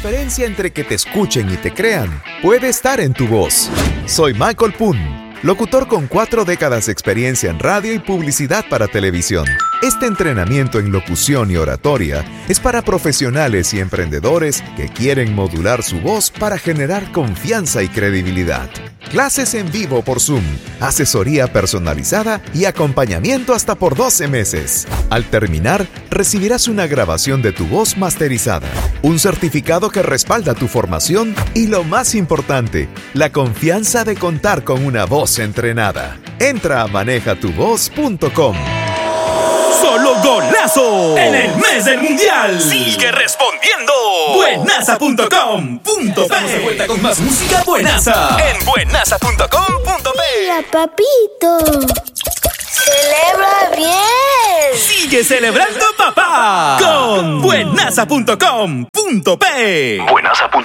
diferencia entre que te escuchen y te crean puede estar en tu voz. Soy Michael Poon, locutor con 4 décadas de experiencia en radio y publicidad para televisión. Este entrenamiento en locución y oratoria es para profesionales y emprendedores que quieren modular su voz para generar confianza y credibilidad. Clases en vivo por Zoom, asesoría personalizada y acompañamiento hasta por 12 meses. Al terminar, recibirás una grabación de tu voz masterizada, un certificado que respalda tu formación y, lo más importante, la confianza de contar con una voz entrenada. Entra a manejatuvoz.com. ¡Solo golazo! En el mes del mundial. Sigue respondiendo. Buenaza.com.pe. Estamos de vuelta con más música buenaza. En buenaza.com.pe. Mira, papito. Celebra bien. Sigue celebrando, papá. Con buenaza.com.pe. Buenaza.com.pe.